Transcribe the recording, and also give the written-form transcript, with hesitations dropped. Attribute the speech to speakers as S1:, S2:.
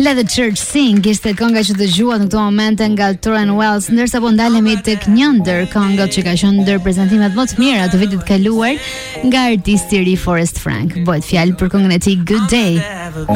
S1: Let the Church Sing ishte kënga që dëgjuat në këto momente nga Tauren Wells, ndërsa po ndalemi tek një ndër këngët që ka qenë ndër prezantimet më të mira të vitit kaluar nga artisti i ri Forrest Frank. Bëhet fjalë për këngën e tij Good Day.